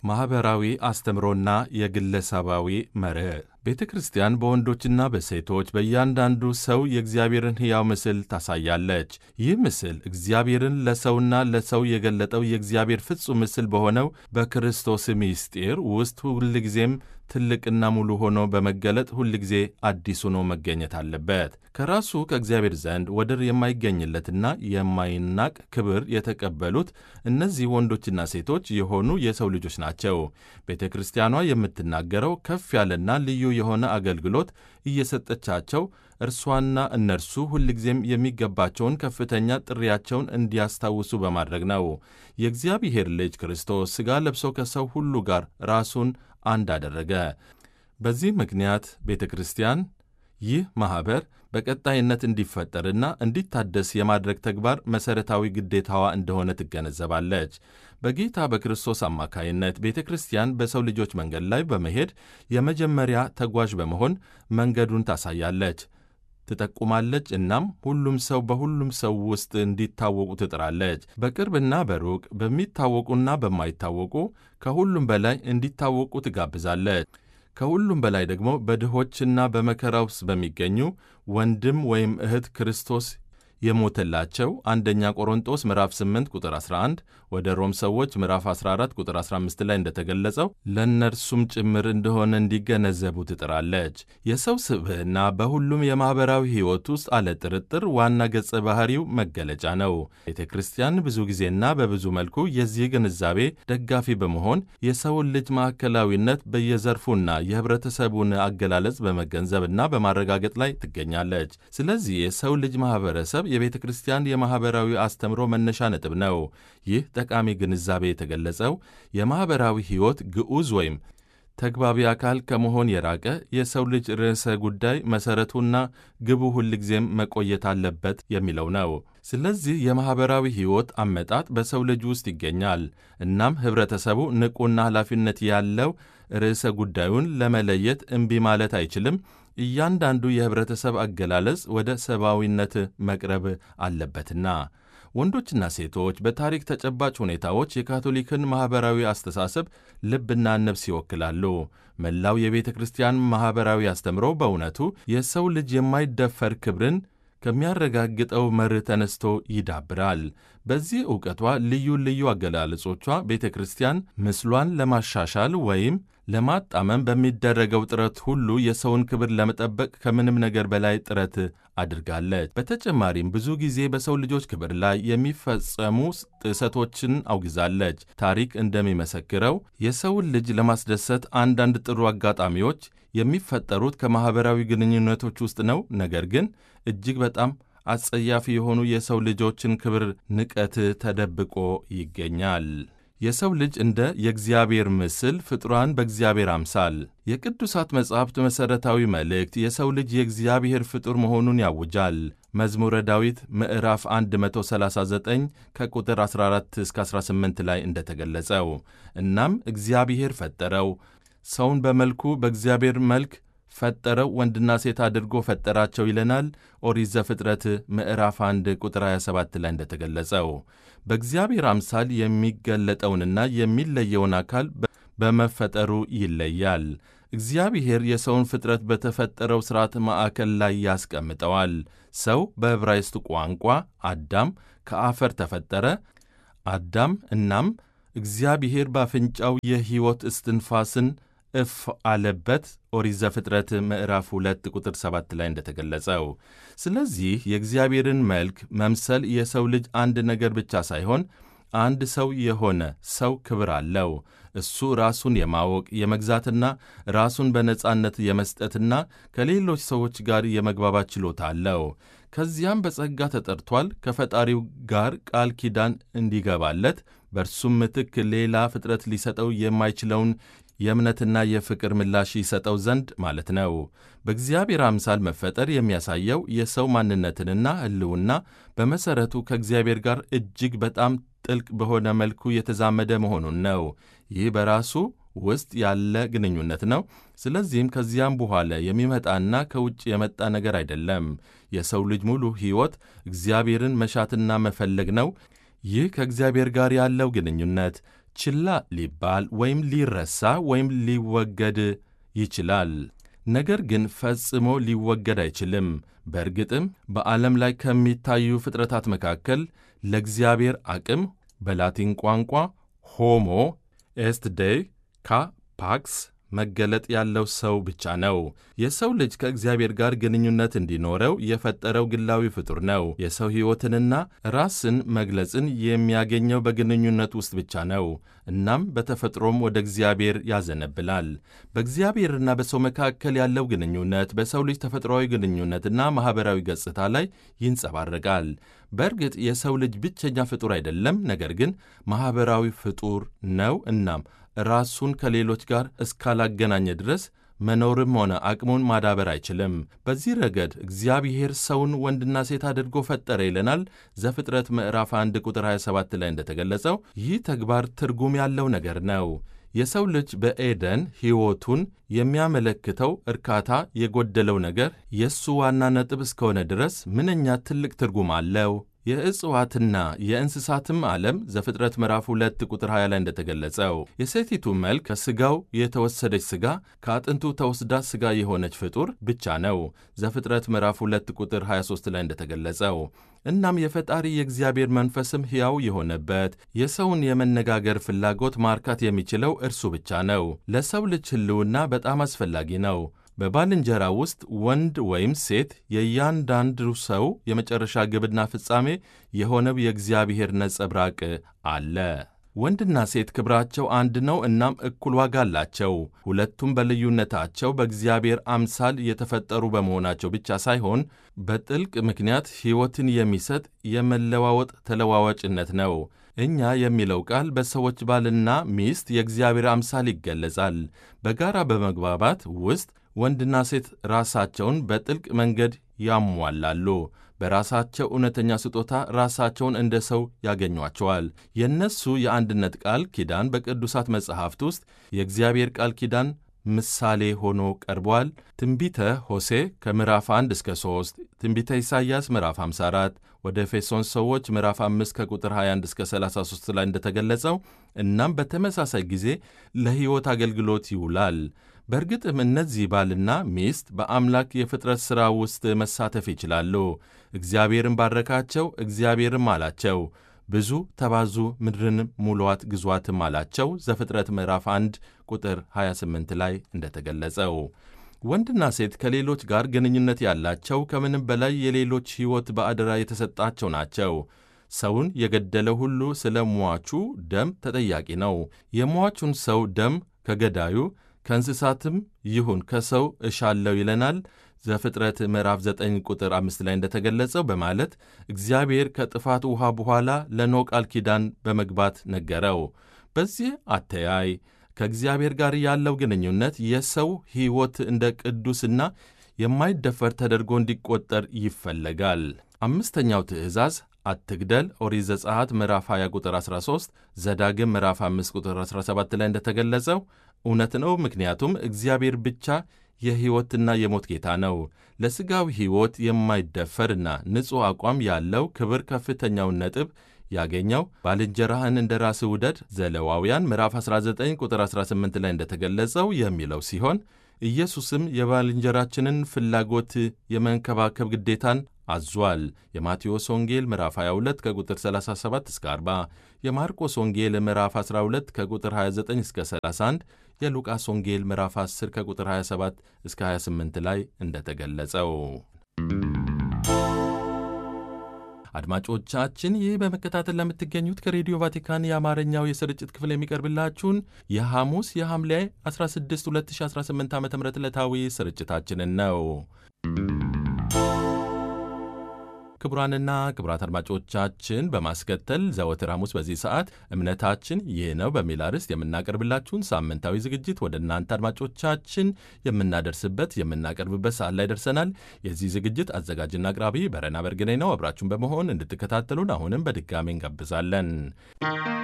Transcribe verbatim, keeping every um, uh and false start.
ማኅበራዊ አስተምሮና የግለሰባዊ መርህ ቤተ ክርስቲያን በወንዶችና በሴቶች በእያንዳንዱ ሰው የእግዚአብሔርን ሕያው ምስል ታሳያለች። ይህ ምስል እግዚአብሔርን ለሰውና ለሰው የገለጠው የእግዚአብሔር ፍጹም ምስል በሆነው በክርስቶስ ምስጢር ውስጥ ሁልጊዜም ትልቅና ሙሉ ሆኖ በመገለጥ ሁልጊዜ አዲስ ሆኖ መገኘት አለበት። ከራሱ ከእግዚአብሔር ዘንድ ወደር የማይገኝለትና የማይናቅ ክብር የተቀበሉት እነዚህ ወንዶችና ሴቶች የሆኑ የሰው ልጆች ናቸው። ቤተ ክርስቲያኗ የምትናገረው ከፍ ያለና ልዩ የሆነ አገልግሎት እየሰጠቻቸው እርሷና እነርሱ ሁልጊዜም የሚገባቸውን ከፍተኛ ጥሪያቸውን እንዲያስታውሱ በማድረግ ነው። የእግዚአብሔር ልጅ ክርስቶስ ሥጋ ለብሶ ከሰው ሁሉ ጋር ራሱን አንድ አደረገ። በዚህ ምክንያት ቤተ ክርስቲያን ይህ ማኅበር በቀጣይነት እንዲፈጠርና እንዲታደስ የማድረግ ተግባር መሠረታዊ ግዴታዋ እንደሆነ ትገነዘባለች። በጌታ በክርስቶስ አማካይነት ቤተ ክርስቲያን በሰው ልጆች መንገድ ላይ በመሄድ የመጀመሪያ ተጓዥ በመሆን መንገዱን ታሳያለች፣ ትጠቁማለች። እናም ሁሉም ሰው በሁሉም ሰው ውስጥ እንዲታወቁ ትጥራለች። በቅርብና በሩቅ በሚታወቁና በማይታወቁ ከሁሉም በላይ እንዲታወቁ ትጋብዛለች። ከሁሉም በላይ ደግሞ በድሆችና በመከራ ውስጥ በሚገኙ ወንድም ወይም እህት ክርስቶስ የሞተላቸው አንደኛ ቆሮንጦስ ምዕራፍ ስምንት ቁጥር አስራ አንድ ወደ ሮም ሰዎች ምዕራፍ አስራ አራት ቁጥር አስራ አምስት ላይ እንደተገለጸው ለእነርሱም ጭምር እንደሆነ እንዲገነዘቡ ትጥራለች። የሰው ስብዕና በሁሉም የማኅበራዊ ሕይወት ውስጥ አለ ጥርጥር ዋና ገጸ ባሕሪው መገለጫ ነው። ቤተ ክርስቲያን ብዙ ጊዜና በብዙ መልኩ የዚህ ግንዛቤ ደጋፊ በመሆን የሰውን ልጅ ማዕከላዊነት በየዘርፉና የኅብረተሰቡን አገላለጽ በመገንዘብና በማረጋገጥ ላይ ትገኛለች። ስለዚህ የሰው ልጅ ማኅበረሰብ የቤተ ክርስቲያን የማኅበራዊ አስተምሮ መነሻ ነጥብ ነው። ይህ ጠቃሚ ግንዛቤ የተገለጸው የማኅበራዊ ሕይወት ግዑዝ ወይም ተግባቢ አካል ከመሆን የራቀ የሰው ልጅ ርዕሰ ጉዳይ መሠረቱና ግቡ ሁልጊዜም መቆየት አለበት የሚለው ነው። ስለዚህ የማኅበራዊ ሕይወት አመጣጥ በሰው ልጅ ውስጥ ይገኛል። እናም ኅብረተሰቡ ንቁና ኃላፊነት ያለው ርዕሰ ጉዳዩን ለመለየት እምቢ ማለት አይችልም። እያንዳንዱ የኅብረተሰብ አገላለጽ ወደ ሰብአዊነት መቅረብ አለበትና። ወንዶችና ሴቶች በታሪክ ተጨባጭ ሁኔታዎች የካቶሊክን ማኅበራዊ አስተሳሰብ ልብና ነፍስ ይወክላሉ። መላው የቤተ ክርስቲያን ማኅበራዊ አስተምሮ በእውነቱ የሰው ልጅ የማይደፈር ክብርን ከሚያረጋግጠው መርህ ተነስቶ ይዳብራል። በዚህ ዕውቀቷ ልዩ ልዩ አገላለጾቿ ቤተ ክርስቲያን ምስሏን ለማሻሻል ወይም ለማጣመም በሚደረገው ጥረት ሁሉ የሰውን ክብር ለመጠበቅ ከምንም ነገር በላይ ጥረት አድርጋለች። በተጨማሪም ብዙ ጊዜ በሰው ልጆች ክብር ላይ የሚፈጸሙ ጥሰቶችን አውግዛለች። ታሪክ እንደሚመሰክረው የሰውን ልጅ ለማስደሰት አንዳንድ ጥሩ አጋጣሚዎች የሚፈጠሩት ከማኅበራዊ ግንኙነቶች ውስጥ ነው። ነገር ግን እጅግ በጣም አጸያፊ የሆኑ የሰው ልጆችን ክብር ንቀት ተደብቆ ይገኛል። የሰው ልጅ እንደ የእግዚአብሔር ምስል ፍጡራን በእግዚአብሔር አምሳል። የቅዱሳት መጻሕፍት መሠረታዊ መልእክት የሰው ልጅ የእግዚአብሔር ፍጡር መሆኑን ያውጃል። መዝሙረ ዳዊት ምዕራፍ መቶ ሰላሳ ዘጠኝ ከቁጥር አስራ አራት እስከ አስራ ስምንት ላይ እንደተገለጸው እናም እግዚአብሔር ፈጠረው፣ ሰውን በመልኩ በእግዚአብሔር መልክ ፈጠረው፣ ወንድና ሴት አድርጎ ፈጠራቸው ይለናል። ኦሪት ዘፍጥረት ምዕራፍ አንድ ቁጥር ሃያ ሰባት ላይ እንደተገለጸው በእግዚአብሔር አምሳል የሚገለጠውንና የሚለየውን አካል በመፈጠሩ ይለያል። እግዚአብሔር የሰውን ፍጥረት በተፈጠረው ሥርዓት ማዕከል ላይ ያስቀምጠዋል። ሰው በዕብራይስጥ ቋንቋ አዳም ከአፈር ተፈጠረ። አዳም እናም እግዚአብሔር በአፍንጫው የሕይወት እስትንፋስን እፍ አለበት። ኦሪት ዘፍጥረት ምዕራፍ ሁለት ቁጥር ሰባት ላይ እንደተገለጸው። ስለዚህ የእግዚአብሔርን መልክ መምሰል የሰው ልጅ አንድ ነገር ብቻ ሳይሆን አንድ ሰው የሆነ ሰው ክብር አለው። እሱ ራሱን የማወቅ የመግዛትና ራሱን በነጻነት የመስጠትና ከሌሎች ሰዎች ጋር የመግባባት ችሎታ አለው። ከዚያም በጸጋ ተጠርቷል። ከፈጣሪው ጋር ቃል ኪዳን እንዲገባለት በእርሱም ምትክ ሌላ ፍጥረት ሊሰጠው የማይችለውን የእምነትና የፍቅር ምላሽ ይሰጠው ዘንድ ማለት ነው። በእግዚአብሔር አምሳል መፈጠር የሚያሳየው የሰው ማንነትንና ሕልውና በመሠረቱ ከእግዚአብሔር ጋር እጅግ በጣም ጥልቅ በሆነ መልኩ የተዛመደ መሆኑን ነው። ይህ በራሱ ውስጥ ያለ ግንኙነት ነው። ስለዚህም ከዚያም በኋላ የሚመጣና ከውጭ የመጣ ነገር አይደለም። የሰው ልጅ ሙሉ ሕይወት እግዚአብሔርን መሻትና መፈለግ ነው። ይህ ከእግዚአብሔር ጋር ያለው ግንኙነት ችላ ሊባል ወይም ሊረሳ ወይም ሊወገድ ይችላል። ነገር ግን ፈጽሞ ሊወገድ አይችልም። በእርግጥም በዓለም ላይ ከሚታዩ ፍጥረታት መካከል ለእግዚአብሔር አቅም በላቲን ቋንቋ ሆሞ ኤስት ዴይ ካፓክስ መገለጥ ያለው ሰው ብቻ ነው። የሰው ልጅ ከእግዚአብሔር ጋር ግንኙነት እንዲኖረው የፈጠረው ግላዊ ፍጡር ነው። የሰው ሕይወትንና ራስን መግለጽን የሚያገኘው በግንኙነት ውስጥ ብቻ ነው። እናም በተፈጥሮም ወደ እግዚአብሔር ያዘነብላል። በእግዚአብሔርና በሰው መካከል ያለው ግንኙነት በሰው ልጅ ተፈጥሯዊ ግንኙነትና ማኅበራዊ ገጽታ ላይ ይንጸባረቃል። በእርግጥ የሰው ልጅ ብቸኛ ፍጡር አይደለም፣ ነገር ግን ማኅበራዊ ፍጡር ነው። እናም ራሱን ከሌሎች ጋር እስካላገናኘ ድረስ መኖርም ሆነ አቅሙን ማዳበር አይችልም። በዚህ ረገድ እግዚአብሔር ሰውን ወንድና ሴት አድርጎ ፈጠረ ይለናል ዘፍጥረት ምዕራፍ አንድ ቁጥር ሃያ ሰባት ላይ እንደተገለጸው። ይህ ተግባር ትርጉም ያለው ነገር ነው። የሰው ልጅ በኤደን ሕይወቱን የሚያመለክተው እርካታ የጎደለው ነገር የእሱ ዋና ነጥብ እስከሆነ ድረስ ምንኛ ትልቅ ትርጉም አለው። የእጽዋትና የእንስሳትም ዓለም ዘፍጥረት ምዕራፍ ሁለት ቁጥር ሃያ ላይ እንደተገለጸው የሴቲቱ መልክ ከሥጋው የተወሰደች ሥጋ ከአጥንቱ ተወስዳ ሥጋ የሆነች ፍጡር ብቻ ነው። ዘፍጥረት ምዕራፍ ሁለት ቁጥር ሃያ ሦስት ላይ እንደተገለጸው። እናም የፈጣሪ የእግዚአብሔር መንፈስም ሕያው የሆነበት የሰውን የመነጋገር ፍላጎት ማርካት የሚችለው እርሱ ብቻ ነው። ለሰው ልጅ ሕልውና በጣም አስፈላጊ ነው። በባልንጀራ ውስጥ ወንድ ወይም ሴት የእያንዳንዱ ሰው የመጨረሻ ግብና ፍጻሜ የሆነው የእግዚአብሔር ነጸብራቅ አለ። ወንድና ሴት ክብራቸው አንድ ነው፣ እናም እኩል ዋጋ አላቸው። ሁለቱም በልዩነታቸው በእግዚአብሔር አምሳል የተፈጠሩ በመሆናቸው ብቻ ሳይሆን በጥልቅ ምክንያት ሕይወትን የሚሰጥ የመለዋወጥ ተለዋዋጭነት ነው። እኛ የሚለው ቃል በሰዎች ባልና ሚስት የእግዚአብሔር አምሳል ይገለጻል። በጋራ በመግባባት ውስጥ ወንድና ሴት ራሳቸውን በጥልቅ መንገድ ያሟላሉ። በራሳቸው እውነተኛ ስጦታ ራሳቸውን እንደ ሰው ያገኟቸዋል። የእነሱ የአንድነት ቃል ኪዳን በቅዱሳት መጻሕፍት ውስጥ የእግዚአብሔር ቃል ኪዳን ምሳሌ ሆኖ ቀርቧል። ትንቢተ ሆሴዕ ከምዕራፍ አንድ እስከ ሦስት፣ ትንቢተ ኢሳይያስ ምዕራፍ ሃምሳ አራት፣ ወደ ኤፌሶን ሰዎች ምዕራፍ አምስት ከቁጥር ሃያ አንድ እስከ ሰላሳ ሦስት ላይ እንደተገለጸው እናም በተመሳሳይ ጊዜ ለሕይወት አገልግሎት ይውላል። በእርግጥም እነዚህ ባልና ሚስት በአምላክ የፍጥረት ሥራ ውስጥ መሳተፍ ይችላሉ። እግዚአብሔርን ባረካቸው፣ እግዚአብሔርም አላቸው ብዙ ተባዙ፣ ምድርን ሙሏት፣ ግዟትም አላቸው። ዘፍጥረት ምዕራፍ አንድ ቁጥር ሃያ ስምንት ላይ እንደተገለጸው ወንድና ሴት ከሌሎች ጋር ግንኙነት ያላቸው ከምንም በላይ የሌሎች ሕይወት በአደራ የተሰጣቸው ናቸው። ሰውን የገደለ ሁሉ ስለ ሟቹ ደም ተጠያቂ ነው። የሟቹን ሰው ደም ከገዳዩ ከእንስሳትም ይሁን ከሰው እሻለው ይለናል ዘፍጥረት ምዕራፍ ዘጠኝ ቁጥር አምስት ላይ እንደተገለጸው በማለት እግዚአብሔር ከጥፋት ውኃ በኋላ ለኖኅ ቃል ኪዳን በመግባት ነገረው። በዚህ አተያይ ከእግዚአብሔር ጋር ያለው ግንኙነት የሰው ሕይወት እንደ ቅዱስና የማይደፈር ተደርጎ እንዲቆጠር ይፈለጋል። አምስተኛው ትእዛዝ አትግደል ኦሪት ዘጸአት ምዕራፍ ሃያ ቁጥር አስራ ሦስት፣ ዘዳግም ምዕራፍ አምስት ቁጥር አስራ ሰባት ላይ እንደተገለጸው እውነት ነው። ምክንያቱም እግዚአብሔር ብቻ የሕይወትና የሞት ጌታ ነው። ለሥጋዊ ሕይወት የማይደፈርና ንጹሕ አቋም ያለው ክብር ከፍተኛውን ነጥብ ያገኘው ባልንጀራህን እንደ ራስህ ውደድ ዘሌዋውያን ምዕራፍ አስራ ዘጠኝ ቁጥር አስራ ስምንት ላይ እንደተገለጸው የሚለው ሲሆን ኢየሱስም የባልንጀራችንን ፍላጎት የመንከባከብ ግዴታን አዟል። የማቴዎስ ወንጌል ምዕራፍ ሃያ ሁለት ከቁጥር ሰላሳ ሰባት እስከ አርባ፣ የማርቆስ ወንጌል ምዕራፍ አስራ ሁለት ከቁጥር ሃያ ዘጠኝ እስከ ሰላሳ አንድ፣ የሉቃስ ወንጌል ምዕራፍ አስር ከቁጥር ሃያ ሰባት እስከ ሃያ ስምንት ላይ እንደተገለጸው። አድማጮቻችን ይህ በመከታተል ለምትገኙት ከሬዲዮ ቫቲካን የአማርኛው የስርጭት ክፍል የሚቀርብላችሁን የሐሙስ የሐምሌ አስራ ስድስት ሁለት ሺህ አስራ ስምንት ዓ ም ዕለታዊ ስርጭታችንን ነው። ክቡራንና ክቡራት አድማጮቻችን በማስከተል ዘወትር ሐሙስ በዚህ ሰዓት እምነታችን ይህ ነው በሚል አርዕስት የምናቀርብላችሁን ሳምንታዊ ዝግጅት ወደ እናንተ አድማጮቻችን የምናደርስበት የምናቀርብበት ሰዓት ላይ ደርሰናል። የዚህ ዝግጅት አዘጋጅና አቅራቢ በረና በርግኔ ነው። አብራችሁን በመሆን እንድትከታተሉን አሁንም በድጋሚ እንጋብዛለን።